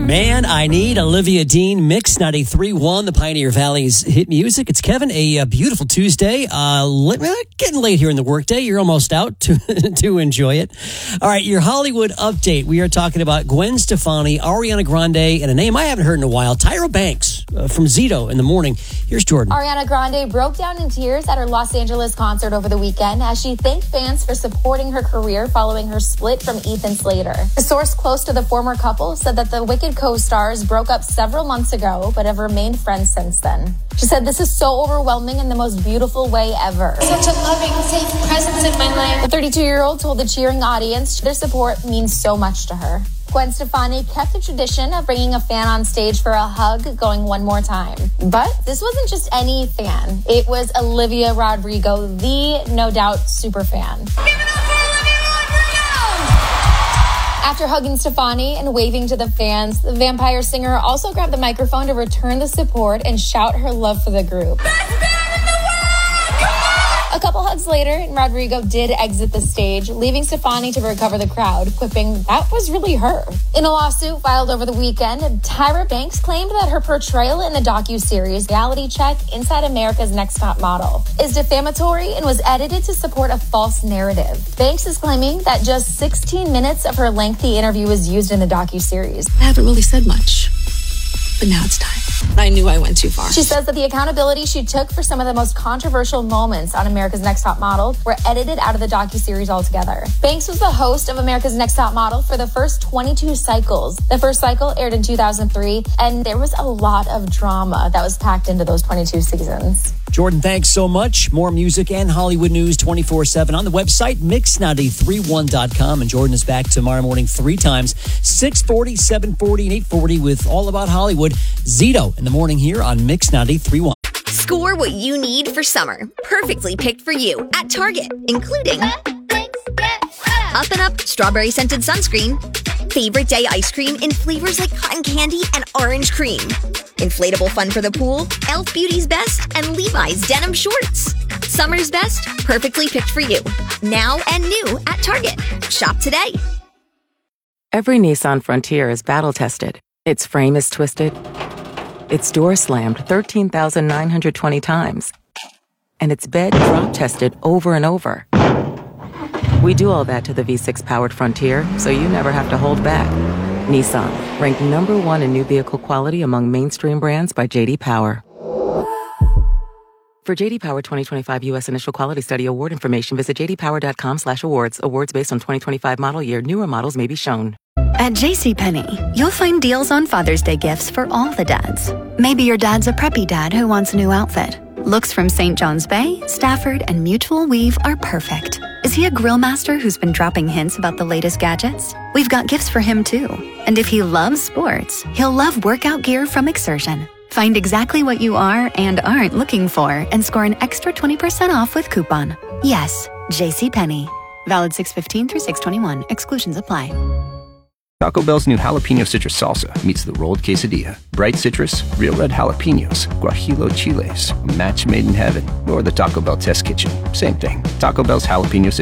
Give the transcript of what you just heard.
Man, I Need, Olivia Dean, Mix 93.1, the Pioneer Valley's hit music. It's Kevin, a beautiful Tuesday. Getting late here in the workday. You're almost out to enjoy it. All right, your Hollywood update. We are talking about Gwen Stefani, Ariana Grande, and a name I haven't heard in a while, Tyra Banks from Zito in the morning. Here's Jordan. Ariana Grande broke down in tears at her Los Angeles concert over the weekend as she thanked fans for supporting her career following her split from Ethan Slater. A source close to the former couple said that the Wicked co-stars broke up several months ago, but have remained friends since then. She said, "This is so overwhelming in the most beautiful way ever. Such a loving, safe presence in my life." The 32-year-old told the cheering audience their support means so much to her. Gwen Stefani kept the tradition of bringing a fan on stage for a hug, going one more time. But this wasn't just any fan. It was Olivia Rodrigo, the no doubt super fan. Give it up for Olivia Rodrigo! After hugging Stefani and waving to the fans, the vampire singer also grabbed the microphone to return the support and shout her love for the group. Best band in the world! Come on! A couple hugs later, Rodrigo did exit the stage, leaving Stefani to recover the crowd, quipping that was really her. In a lawsuit filed over the weekend, Tyra Banks claimed that her portrayal in the docuseries Reality Check Inside America's Next Top Model is defamatory and was edited to support a false narrative. Banks is claiming that just 16 minutes of her lengthy interview was used in the docuseries. I haven't really said much, but now it's time. I knew I went too far. She says that the accountability she took for some of the most controversial moments on America's Next Top Model were edited out of the docuseries altogether. Banks was the host of America's Next Top Model for the first 22 cycles. The first cycle aired in 2003, and there was a lot of drama that was packed into those 22 seasons. Jordan, thanks so much. More music and Hollywood news 24/7 on the website, mix931.com. And Jordan is back tomorrow morning 3 times, 6:40, 7:40, and 8:40 with All About Hollywood. Zito in the morning here on Mix 93.1. Score what you need for summer. Perfectly picked for you at Target, including Up and Up Strawberry Scented Sunscreen, Favorite Day Ice Cream in flavors like cotton candy and orange cream, inflatable fun for the pool, Elf Beauty's Best, and Levi's Denim Shorts. Summer's best, perfectly picked for you. Now and new at Target. Shop today. Every Nissan Frontier is battle-tested. Its frame is twisted. Its door slammed 13,920 times. And its bed drop-tested over and over. We do all that to the V6-powered Frontier, so you never have to hold back. Nissan, ranked #1 in new vehicle quality among mainstream brands by J.D. Power. For J.D. Power 2025 U.S. Initial Quality Study Award information, visit jdpower.com/awards. Awards based on 2025 model year. Newer models may be shown. At JCPenney, you'll find deals on Father's Day gifts for all the dads. Maybe your dad's a preppy dad who wants a new outfit. Looks from St. John's Bay, Stafford, and Mutual Weave are perfect. Is he a grill master who's been dropping hints about the latest gadgets? We've got gifts for him too. And if he loves sports, he'll love workout gear from Exertion. Find exactly what you are and aren't looking for and score an extra 20% off with coupon. Yes, JCPenney. Valid 6/15 through 6/21. Exclusions apply. Taco Bell's new jalapeno citrus salsa meets the rolled quesadilla. Bright citrus, real red jalapenos, guajillo chiles, a match made in heaven, or the Taco Bell test kitchen. Same thing. Taco Bell's jalapeno citrus